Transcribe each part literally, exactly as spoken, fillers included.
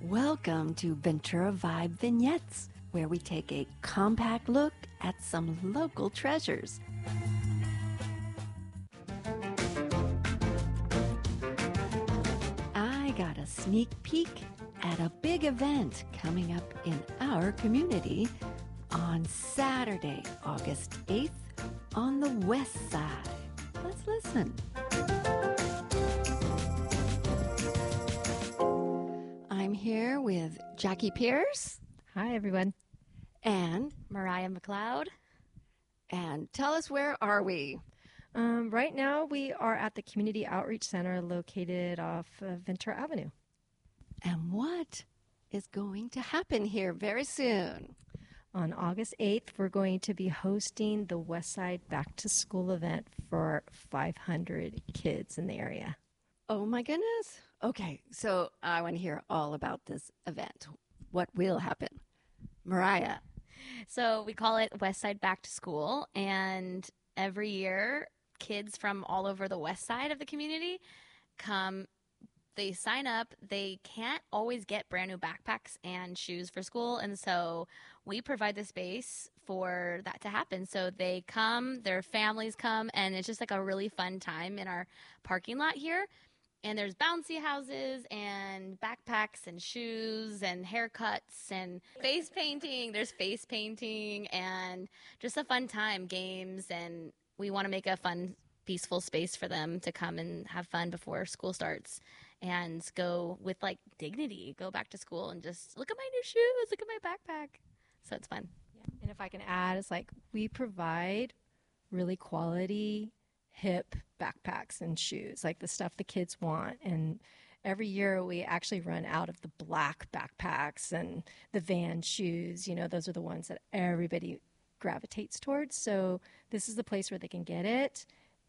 Welcome to Ventura Vibe Vignettes, where we take a compact look at some local treasures. I got a sneak peek at a big event coming up in our community on Saturday, August eighth, on the west side. Let's listen. I'm here with Jackie Pierce. Hi, everyone. And Mariah McLeod. And tell us, where are we? Um, right now, we are at the Community Outreach Center located off of Ventura Avenue. And what is going to happen here very soon? On August eighth, we're going to be hosting the Westside Back to School event for five hundred kids in the area. Oh, my goodness. Okay, so I want to hear all about this event. What will happen? Mariah. So we call it Westside Back to School, and every year kids from all over the west side of the community come. They sign up. They can't always get brand new backpacks and shoes for school, and so we provide the space for that to happen. So they come, their families come, and it's just like a really fun time in our parking lot here. And there's bouncy houses and backpacks and shoes and haircuts and face painting. There's face painting and just a fun time, games. And we want to make a fun, peaceful space for them to come and have fun before school starts and go with like dignity, go back to school and just look at my new shoes, look at my backpack. So it's fun. Yeah. And if I can add, it's like we provide really quality hip backpacks and shoes, like the stuff the kids want. And every year we actually run out of the black backpacks and the Van shoes. You know, those are the ones that everybody gravitates towards. So this is the place where they can get it.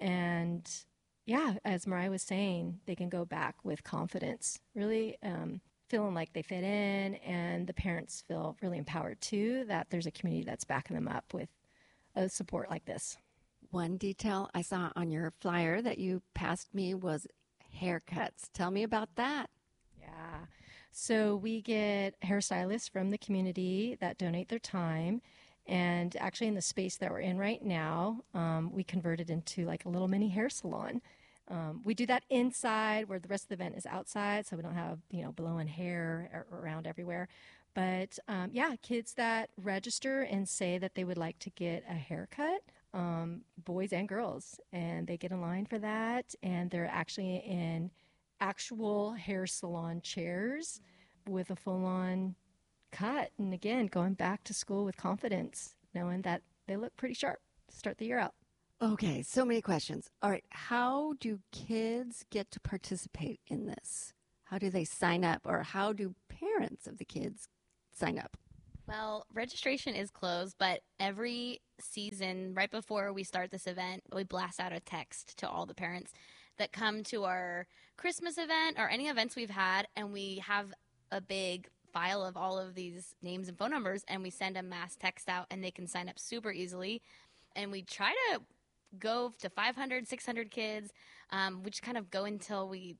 And yeah, as Mariah was saying, they can go back with confidence, really um, feeling like they fit in, and the parents feel really empowered too, that there's a community that's backing them up with a support like this. One detail I saw on your flyer that you passed me was haircuts. Tell me about that. Yeah. So we get hairstylists from the community that donate their time. And actually in the space that we're in right now, um, we converted into like a little mini hair salon. Um, we do that inside where the rest of the event is outside, so we don't have, you know, blowing hair around everywhere. But um, yeah, kids that register and say that they would like to get a haircut, um, boys and girls, and they get in line for that. And they're actually in actual hair salon chairs with a full-on cut. And again, going back to school with confidence, knowing that they look pretty sharp to start the year out. Okay, so many questions. All right, how do kids get to participate in this? How do they sign up, or how do parents of the kids sign up? Well, registration is closed, but every season, right before we start this event, we blast out a text to all the parents that come to our Christmas event or any events we've had, and we have a big file of all of these names and phone numbers, and we send a mass text out, and they can sign up super easily. And we try to go to five hundred, six hundred kids. Um, we just kind of go until we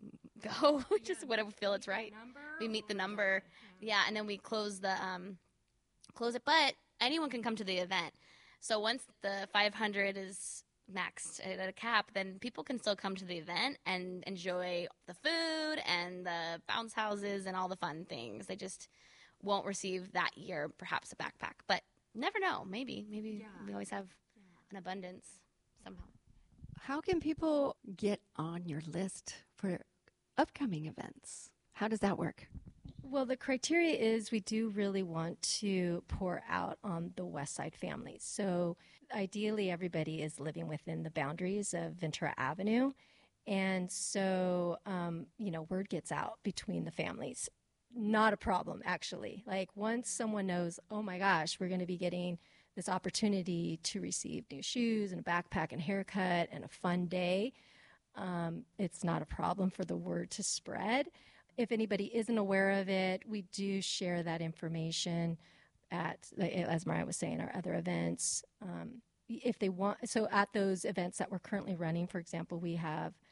go, just whatever we feel it's right. We meet the number. Yeah, and then we close the um, close it. But anyone can come to the event. So once the five hundred is maxed at a cap, then people can still come to the event and enjoy the food and the bounce houses and all the fun things. They just won't receive that year perhaps a backpack. But never know. Maybe. Maybe yeah. we always have yeah. an abundance somehow. How can people get on your list for upcoming events? How does that work? Well, the criteria is we do really want to pour out on the West Side families. So ideally, everybody is living within the boundaries of Ventura Avenue. And so, um, you know, word gets out between the families. Not a problem, actually. Like once someone knows, oh my gosh, we're going to be getting this opportunity to receive new shoes and a backpack and haircut and a fun day, um, it's not a problem for the word to spread. If anybody isn't aware of it, we do share that information at, as Mariah was saying, our other events. Um, if they want, so at those events that we're currently running, for example, we have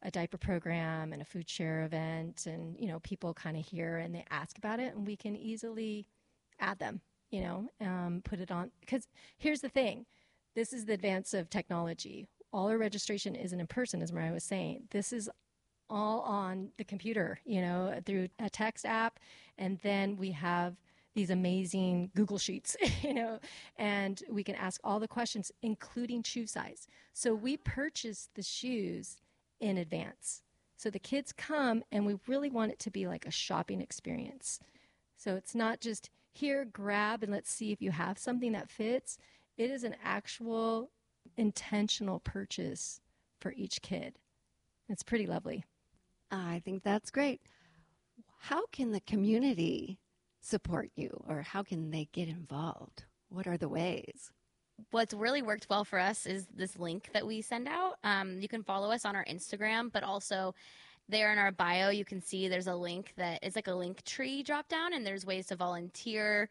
a diaper program and a food share event, and, you know, people kind of hear and they ask about it, and we can easily add them, you know, um, put it on. Because here's the thing. This is the advance of technology. All our registration isn't in person, as Mariah was saying. This is all on the computer, you know, through a text app. And then we have these amazing Google Sheets, you know, and we can ask all the questions, including shoe size. So we purchase the shoes in advance. So the kids come, and we really want it to be like a shopping experience. So it's not just here, grab, and let's see if you have something that fits. It is an actual intentional purchase for each kid. It's pretty lovely. I think that's great. How can the community support you, or how can they get involved? What are the ways? What's really worked well for us is this link that we send out. Um, you can follow us on our Instagram, but also there in our bio, you can see there's a link that is like a link tree drop down, and there's ways to volunteer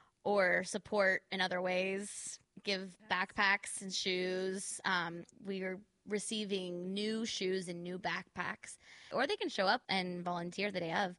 or support in other ways, give backpacks and shoes. Um, we are receiving new shoes and new backpacks, or they can show up and volunteer the day of.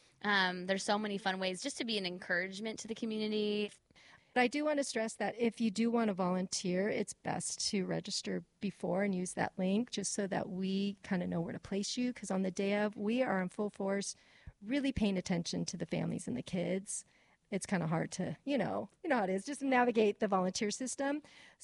Um, there's so many fun ways just to be an encouragement to the community. But I do want to stress that if you do want to volunteer, it's best to register before and use that link, just so that we kind of know where to place you. Because on the day of, we are in full force, really paying attention to the families and the kids. It's kind of hard to, you know, you know how it is, just navigate the volunteer system.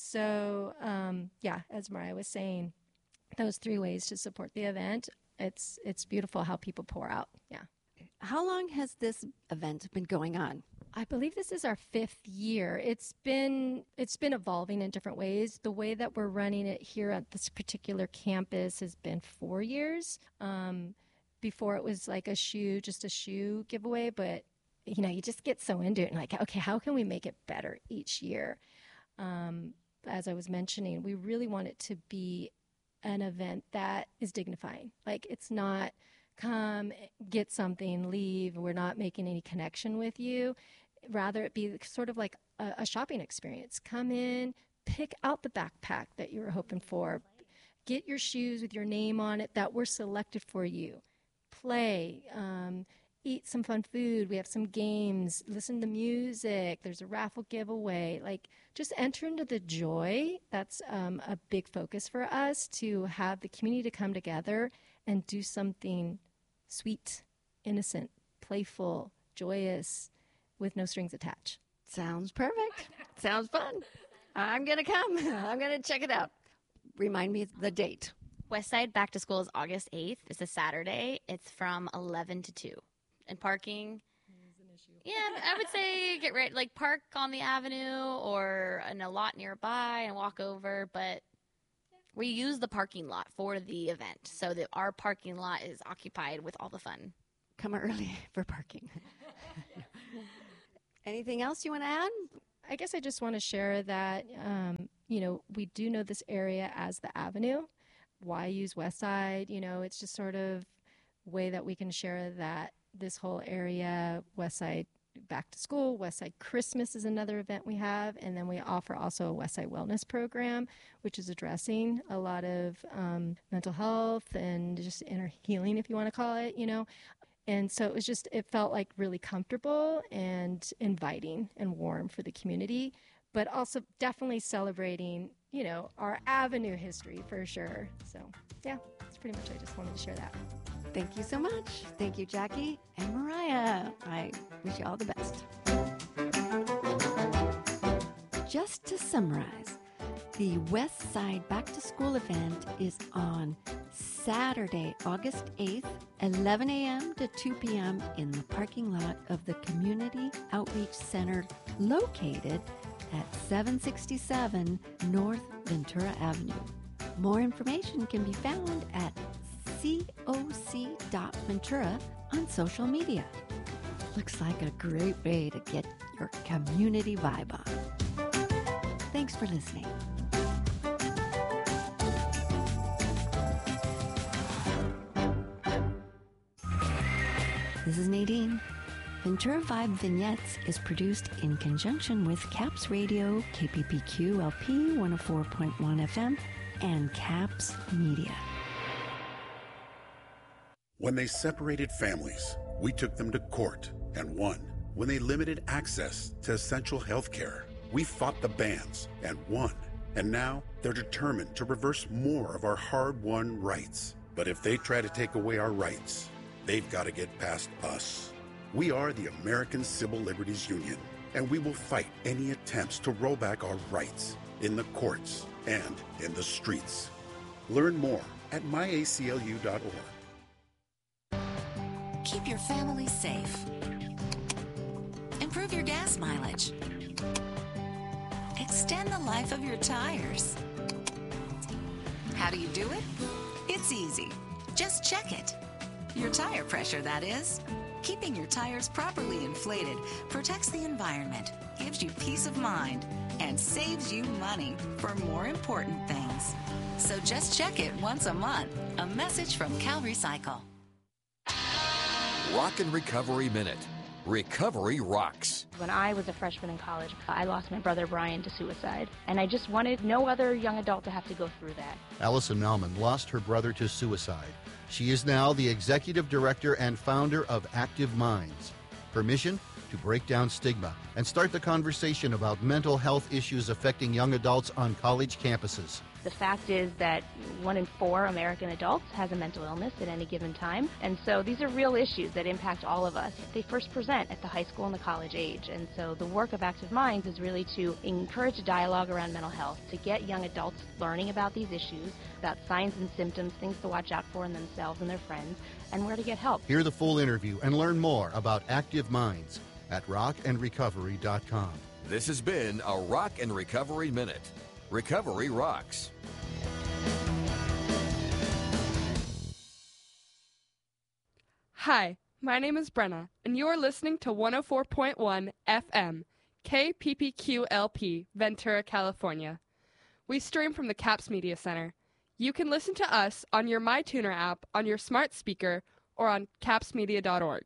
So, um, yeah, as Mariah was saying, those three ways to support the event, it's it's beautiful how people pour out. Yeah. How long has this event been going on? I believe this is our fifth year. It's been it's been evolving in different ways. The way that we're running it here at this particular campus has been four years. Um, before it was like a shoe, just a shoe giveaway, but you know, you just get so into it and like, okay, how can we make it better each year? Um, as I was mentioning, we really want it to be an event that is dignifying. Like, it's not come, get something, leave. We're not making any connection with you. Rather, it be sort of like a, a shopping experience. Come in, pick out the backpack that you were hoping for. Get your shoes with your name on it that were selected for you. Play. Um, eat some fun food. We have some games. Listen to music. There's a raffle giveaway. Like, just enter into the joy. That's um, a big focus for us, to have the community to come together and do something sweet, innocent, playful, joyous, with no strings attached. Sounds perfect. Sounds fun. I'm going to come. I'm going to check it out. Remind me the date. Westside Back to School is August eighth. It's a Saturday. It's from eleven to two. And parking, yeah, I would say get ready, like park on the avenue or in a lot nearby and walk over. But we use the parking lot for the event, so that our parking lot is occupied with all the fun. Come early for parking. Anything else you want to add? I guess I just want to share that, um, you know, we do know this area as the Avenue. Why use Westside? You know, it's just sort of a way that we can share that this whole area, Westside Back to School, Westside Christmas is another event we have, and then we offer also a Westside Wellness program, which is addressing a lot of um, mental health and just inner healing, if you want to call it, you know. And so it was just, it felt like really comfortable and inviting and warm for the community, but also definitely celebrating, you know, our Avenue history for sure. So yeah, that's pretty much, I just wanted to share that. Thank you so much. Thank you, Jackie and Mariah. I wish you all the best. Just to summarize, the West Side Back to School event is on Saturday, August eighth, eleven a.m. to two p.m. in the parking lot of the Community Outreach Center located at seven sixty-seven North Ventura Avenue. More information can be found at coc dot ventura on social media. Looks like a great way to get your community vibe on. Thanks for listening. This is Nadine. Ventura Vibe Vignettes is produced in conjunction with CAPS Radio, K P P Q L P one oh four point one F M, and CAPS Media. When they separated families, we took them to court and won. When they limited access to essential health care, we fought the bans and won. And now they're determined to reverse more of our hard-won rights. But if they try to take away our rights, they've got to get past us. We are the American Civil Liberties Union, and we will fight any attempts to roll back our rights in the courts and in the streets. Learn more at my A C L U dot org. Keep your family safe. Improve your gas mileage. Extend the life of your tires. How do you do it? It's easy. Just check it. Your tire pressure, that is. Keeping your tires properly inflated protects the environment, gives you peace of mind, and saves you money for more important things. So just check it once a month. A message from Cal Recycle. Rock and Recovery Minute. Recovery rocks. When I was a freshman in college, I lost my brother Brian to suicide, and I just wanted no other young adult to have to go through that. Allison Malman lost her brother to suicide. She is now the executive director and founder of Active Minds. Her mission? To break down stigma and start the conversation about mental health issues affecting young adults on college campuses. The fact is that one in four American adults has a mental illness at any given time, and so these are real issues that impact all of us. They first present at the high school and the college age, and so the work of Active Minds is really to encourage a dialogue around mental health, to get young adults learning about these issues, about signs and symptoms, things to watch out for in themselves and their friends, and where to get help. Hear the full interview and learn more about Active Minds at rock and recovery dot com. This has been a Rock and Recovery Minute. Recovery rocks. Hi, my name is Brenna, and you are listening to one oh four point one F M, K P P Q L P, Ventura, California. We stream from the CAPS Media Center. You can listen to us on your MyTuner app, on your smart speaker, or on caps media dot org.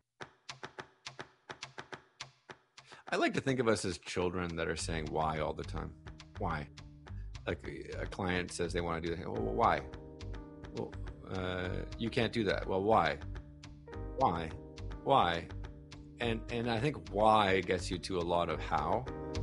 I like to think of us as children that are saying why all the time. Why? Like a client says they want to do that. Well, why? Well, uh, you can't do that. Well, why? Why? Why? And and I think why gets you to a lot of how.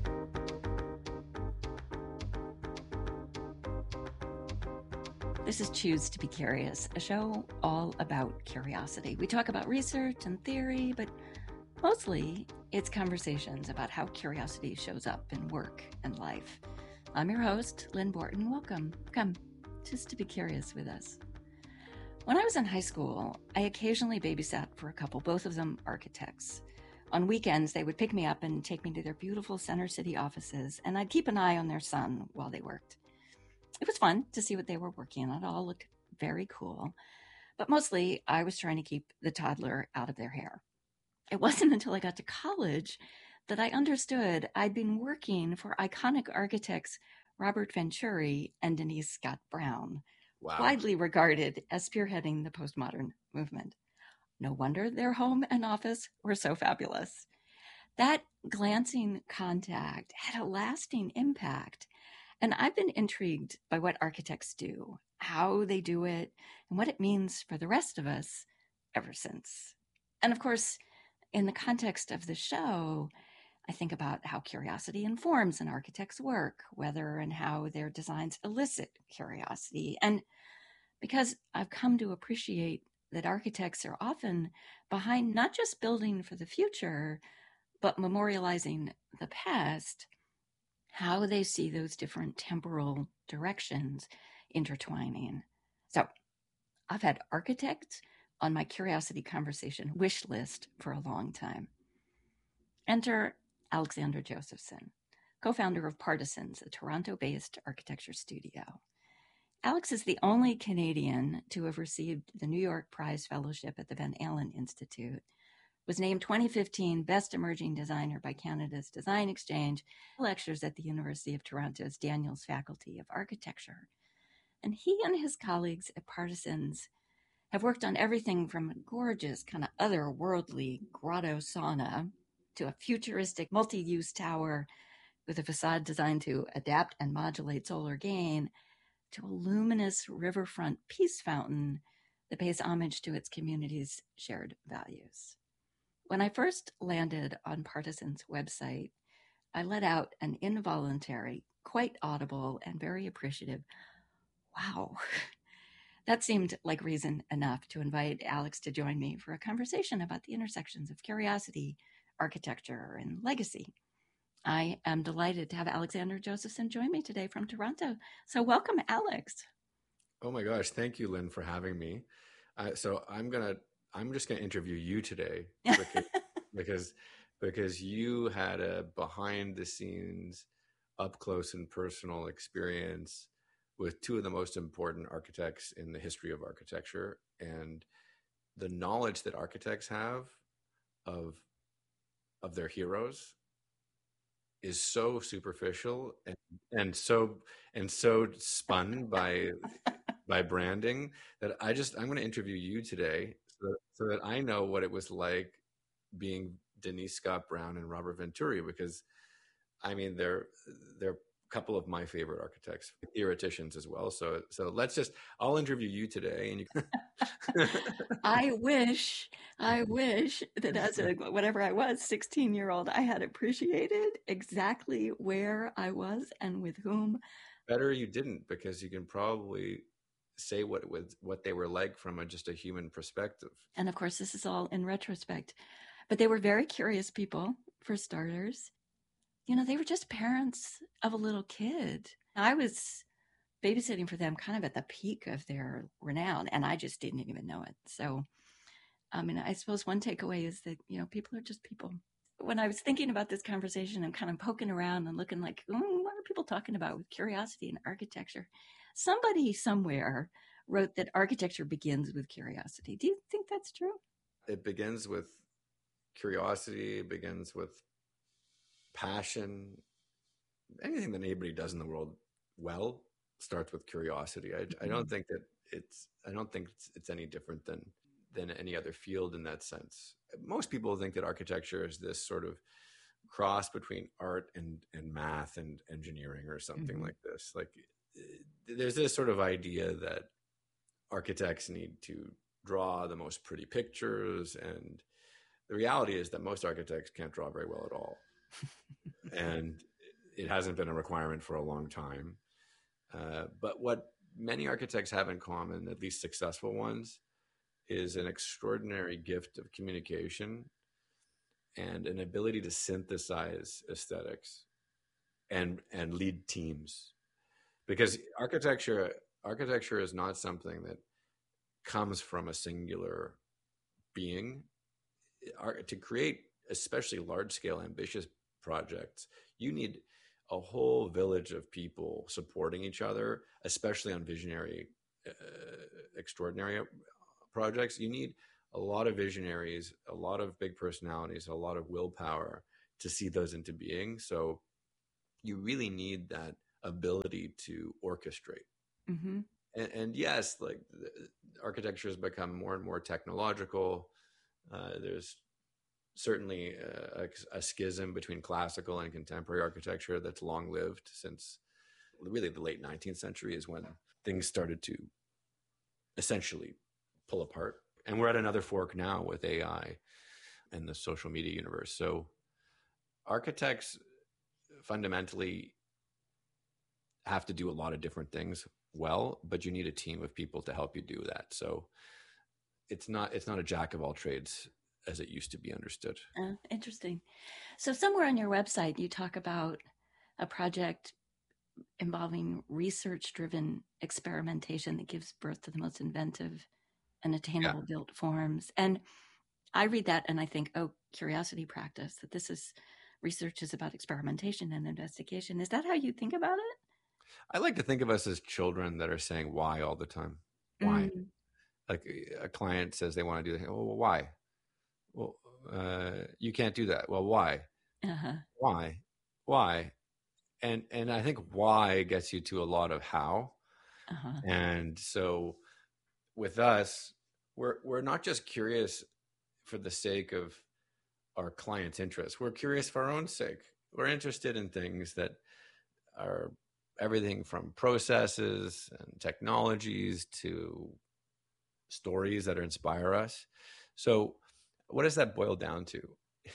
This is Choose to be Curious, a show all about curiosity. We talk about research and theory, but mostly it's conversations about how curiosity shows up in work and life. I'm your host, Lynn Borton. Welcome. Come, just to be curious with us. When I was in high school, I occasionally babysat for a couple, both of them architects. On weekends, they would pick me up and take me to their beautiful Center City offices, and I'd keep an eye on their son while they worked. It was fun to see what they were working on. It all looked very cool. But mostly, I was trying to keep the toddler out of their hair. It wasn't until I got to college that I understood I'd been working for iconic architects Robert Venturi and Denise Scott Brown, Wow. widely regarded as spearheading the postmodern movement. No wonder their home and office were so fabulous. That glancing contact had a lasting impact, and I've been intrigued by what architects do, how they do it, and what it means for the rest of us ever since. And of course, in the context of the show, I think about how curiosity informs an architect's work, whether and how their designs elicit curiosity. And because I've come to appreciate that architects are often behind not just building for the future, but memorializing the past, how they see those different temporal directions intertwining. So I've had architects on my curiosity conversation wish list for a long time. Enter Alexander Josephson, co-founder of Partisans, a Toronto-based architecture studio. Alex is the only Canadian to have received the New York Prize Fellowship at the Van Allen Institute, was named twenty fifteen Best Emerging Designer by Canada's Design Exchange, lectures at the University of Toronto's Daniels Faculty of Architecture. And he and his colleagues at Partisans have worked on everything from a gorgeous, kind of otherworldly grotto sauna to a futuristic multi-use tower with a facade designed to adapt and modulate solar gain, to a luminous riverfront peace fountain that pays homage to its community's shared values. When I first landed on Partisan's website, I let out an involuntary, quite audible, and very appreciative, wow. That seemed like reason enough to invite Alex to join me for a conversation about the intersections of curiosity, architecture, and legacy. I am delighted to have Alexander Josephson join me today from Toronto. So welcome, Alex. Oh my gosh, thank you, Lynn, for having me. Uh, so I'm gonna, I'm just gonna interview you today because because, because you had a behind-the-scenes, up-close and personal experience with two of the most important architects in the history of architecture, and the knowledge that architects have of of their heroes is so superficial and, and so and so spun by by branding that I just I'm going to interview you today so, so that I know what it was like being Denise Scott Brown and Robert Venturi, because I mean they're they're couple of my favorite architects, theoreticians as well. So, so let's just, I'll interview you today. And you I wish, I wish that as a, whatever I was, sixteen year old, I had appreciated exactly where I was and with whom. Better you didn't, because you can probably say what it was, what they were like from a, just a human perspective. And of course, this is all in retrospect, but they were very curious people, for starters. You know, they were just parents of a little kid. I was babysitting for them kind of at the peak of their renown, and I just didn't even know it. So, I mean, I suppose one takeaway is that, you know, people are just people. When I was thinking about this conversation and kind of poking around and looking like, mm, what are people talking about with curiosity and architecture? Somebody somewhere wrote that architecture begins with curiosity. Do you think that's true? It begins with curiosity. It begins with passion. Anything that anybody does in the world well starts with curiosity. I, I don't think that it's I don't think it's, it's any different than than any other field in that sense. Most people think that architecture is this sort of cross between art and and math and engineering or something mm-hmm. like this. Like there's this sort of idea that architects need to draw the most pretty pictures, and the reality is that most architects can't draw very well at all. And it hasn't been a requirement for a long time. Uh, but what many architects have in common, at least successful ones, is an extraordinary gift of communication and an ability to synthesize aesthetics and and lead teams. Because architecture architecture is not something that comes from a singular being. To create especially large-scale, ambitious projects, you need a whole village of people supporting each other, especially on visionary, uh, extraordinary projects. You need a lot of visionaries, a lot of big personalities, a lot of willpower to see those into being. So you really need that ability to orchestrate. Mm-hmm. And, and yes, like architecture has become more and more technological. Uh, there's certainly a, a schism between classical and contemporary architecture that's long lived. Since really the late nineteenth century is when things started to essentially pull apart. And we're at another fork now with A I and the social media universe. So architects fundamentally have to do a lot of different things well, but you need a team of people to help you do that. So it's not it's not a jack of all trades as it used to be understood. Uh, interesting. So somewhere on your website, you talk about a project involving research-driven experimentation that gives birth to the most inventive and attainable yeah. built forms. And I read that and I think, oh, curiosity practice, that this is research is about experimentation and investigation. Is that how you think about it? I like to think of us as children that are saying why all the time. Why? Mm. Like a client says they want to do that. Oh, well, why? Well, uh, you can't do that. Well, why? Uh-huh. Why? Why? And and I think why gets you to a lot of how. Uh-huh. And so with us, we're we're not just curious for the sake of our client's interests. We're curious for our own sake. We're interested in things that are everything from processes and technologies to stories that inspire us. So what does that boil down to?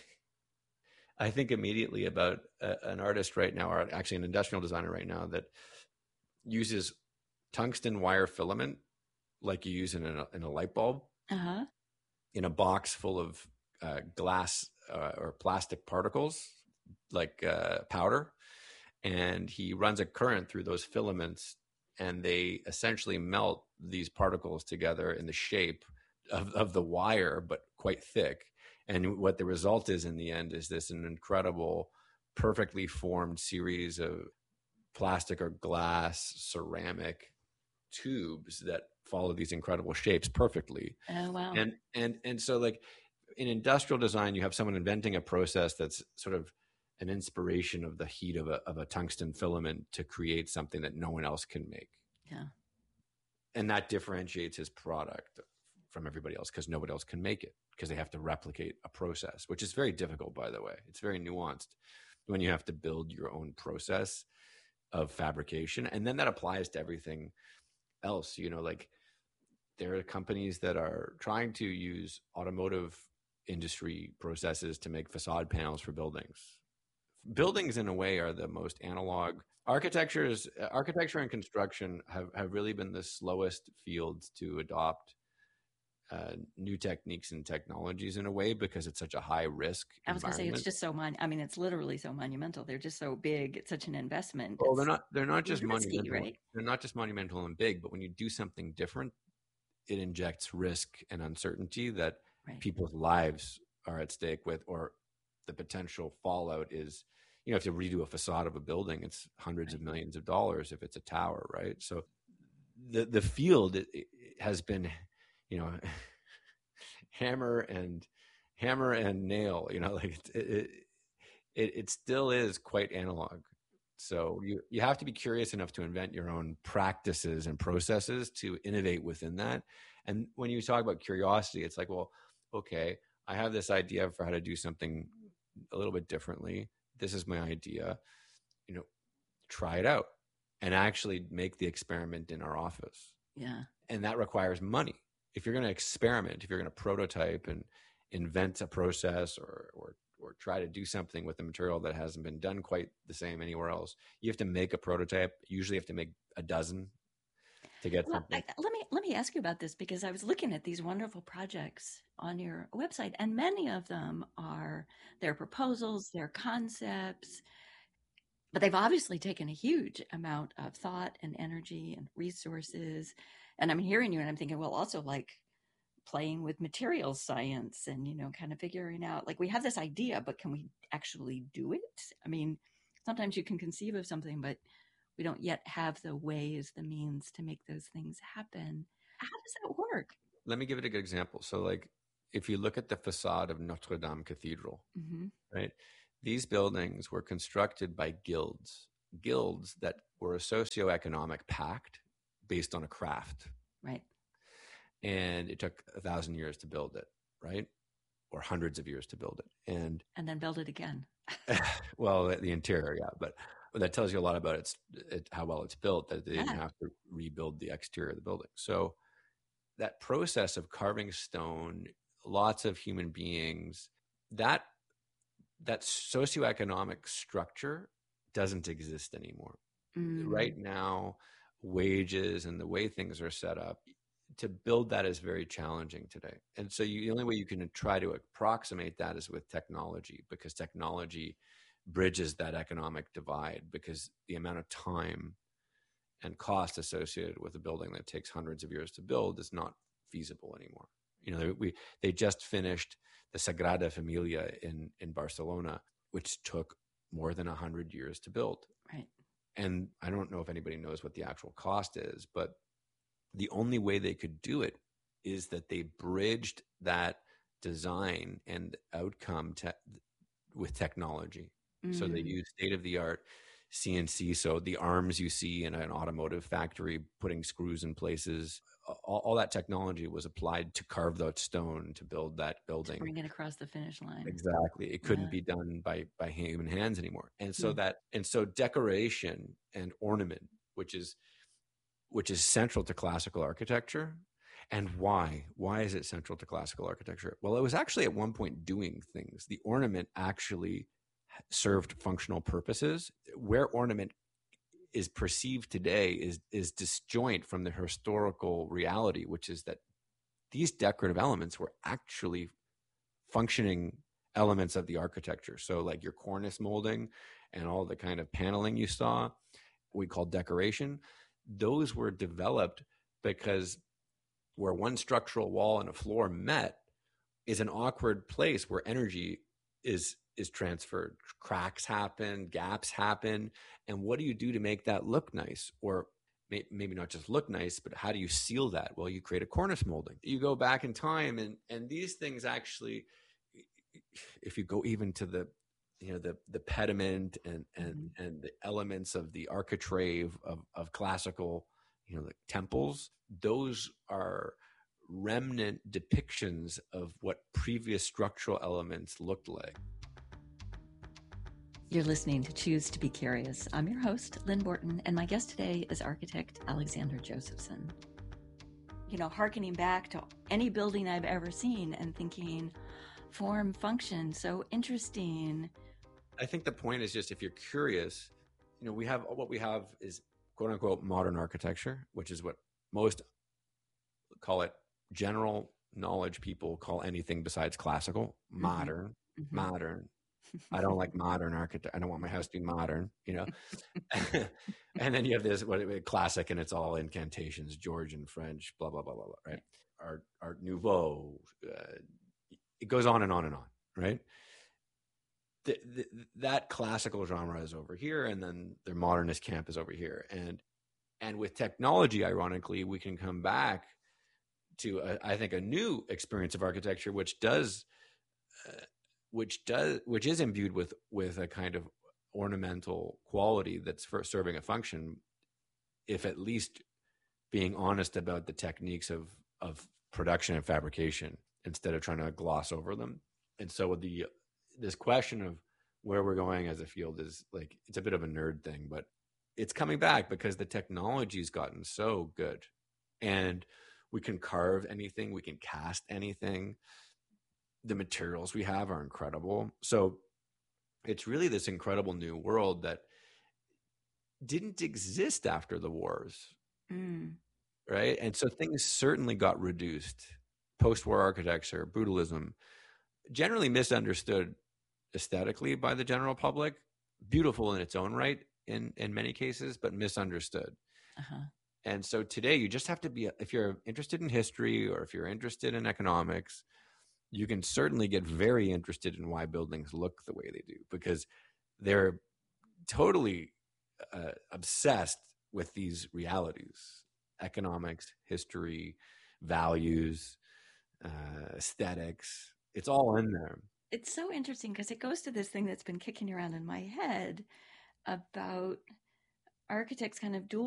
I think immediately about a, an artist right now, or actually an industrial designer right now, that uses tungsten wire filament like you use in a, in a light bulb, Uh-huh. in a box full of uh, glass uh, or plastic particles like uh, powder. And he runs a current through those filaments, and they essentially melt these particles together in the shape of, of the wire, but quite thick. And what the result is in the end is this an incredible, perfectly formed series of plastic or glass, ceramic tubes that follow these incredible shapes perfectly. Oh, wow. And and and so, like, in industrial design, you have someone inventing a process that's sort of an inspiration of the heat of a of a tungsten filament to create something that no one else can make. Yeah. And that differentiates his product from everybody else, because nobody else can make it, because they have to replicate a process, which is very difficult, by the way. It's very nuanced when you have to build your own process of fabrication. And then that applies to everything else. You know, like, there are companies that are trying to use automotive industry processes to make facade panels for buildings. Buildings, in a way, are the most analog. Architecture is architecture and construction have, have really been the slowest fields to adopt uh, new techniques and technologies, in a way, because it's such a high risk. I was going to say, it's just so mon. I mean, it's literally so monumental. They're just so big. It's such an investment. Well, It's they're not. They're not just risky, monumental. right? They're not just monumental and big. But when you do something different, it injects risk and uncertainty that Right. people's lives are at stake with, or the potential fallout is, you know, if you redo a facade of a building, it's hundreds of millions of dollars if it's a tower, right? So the the field it, it has been, you know, hammer and hammer and nail, you know, like it it, it it still is quite analog. So you you have to be curious enough to invent your own practices and processes to innovate within that. And when you talk about curiosity, it's like, well, okay, I have this idea for how to do something a little bit differently. This is my idea, you know, try it out and actually make the experiment in our office. Yeah. And that requires money. If you're going to experiment, if you're going to prototype and invent a process, or, or, or try to do something with a material that hasn't been done quite the same anywhere else, you have to make a prototype. Usually you have to make a dozen to get Well, something. I, let me let me ask you about this, because I was looking at these wonderful projects on your website, and many of them are their proposals, their concepts, but they've obviously taken a huge amount of thought and energy and resources. And I'm hearing you, and I'm thinking, well, also like playing with materials science, and you know, kind of figuring out, like, we have this idea, but can we actually do it? I mean, sometimes you can conceive of something, but we don't yet have the ways, the means to make those things happen. How does that work? Let me give it a good example. So, like, if you look at the facade of Notre Dame Cathedral, Mm-hmm. right? These buildings were constructed by guilds, guilds that were a socioeconomic pact based on a craft. Right. And it took a thousand years to build it, right? Or hundreds of years to build it. And And then build it again. well, the interior, yeah, but that tells you a lot about its it, how well it's built, that they didn't Yeah. have to rebuild the exterior of the building. So that process of carving stone, lots of human beings, that that socioeconomic structure doesn't exist anymore. Mm. Right now, wages and the way things are set up, to build that is very challenging today. And so you, the only way you can try to approximate that is with technology, because technology bridges that economic divide, because the amount of time and cost associated with a building that takes hundreds of years to build is not feasible anymore. You know, we they just finished the Sagrada Familia in, in Barcelona, which took more than one hundred years to build. Right. And I don't know if anybody knows what the actual cost is, but the only way they could do it is that they bridged that design and outcome te- with technology. Mm. So they use state-of-the-art C N C. So the arms you see in an automotive factory, putting screws in places, all, all that technology was applied to carve that stone to build that building. To bring it across the finish line. Exactly. It couldn't Yeah. be done by, by human hands anymore. And so Mm. that, and so decoration and ornament, which is, which is central to classical architecture, And why? Why is it central to classical architecture? Well, it was actually at one point doing things. The ornament actually served functional purposes. Where ornament is perceived today is is disjoint from the historical reality, which is that these decorative elements were actually functioning elements of the architecture. So like your cornice molding and all the kind of paneling you saw, we call decoration, those were developed because where one structural wall and a floor met is an awkward place where energy is is transferred. Cracks happen, gaps happen. And what do you do to make that look nice? Or may, maybe not just look nice, but how do you seal that? Well, you create a cornice molding. You go back in time, and and these things actually, if you go even to the, you know, the the pediment and and mm-hmm. and the elements of the architrave of of classical, you know, the temples, those are remnant depictions of what previous structural elements looked like. You're listening to Choose to Be Curious. I'm your host, Lynn Borton, and my guest today is architect Alexander Josephson. You know, hearkening back to any building I've ever seen and thinking, form, function, so interesting. I think the point is just, if you're curious, you know, we have, what we have is quote unquote modern architecture, which is what most call it. General knowledge people call anything besides classical modern. Mm-hmm. Modern. I don't like modern architecture. I don't want my house to be modern, you know. And then you have this what classic, and it's all incantations, Georgian, French, blah blah blah blah blah. Right? Art, Art Nouveau. Uh, it goes on and on and on. Right. The, the, that classical genre is over here, and then their modernist camp is over here. And and with technology, ironically, we can come back to a, I think a new experience of architecture, which does. Uh, which does which is imbued with with a kind of ornamental quality that's for serving a function, if at least being honest about the techniques of of production and fabrication instead of trying to gloss over them. And so the this question of where we're going as a field is like, it's a bit of a nerd thing, but it's coming back because the technology's gotten so good, and we can carve anything, we can cast anything. The materials we have are incredible. So it's really this incredible new world that didn't exist after the wars. Mm. Right. And so things certainly got reduced. Post-war architecture, brutalism, generally misunderstood aesthetically by the general public, beautiful in its own right in, in many cases, but misunderstood. Uh-huh. And so today you just have to be, if you're interested in history or if you're interested in economics, you can certainly get very interested in why buildings look the way they do, because they're totally uh, obsessed with these realities: economics, history, values, uh, aesthetics. It's all in there. It's so interesting because it goes to this thing that's been kicking around in my head about architects kind of dual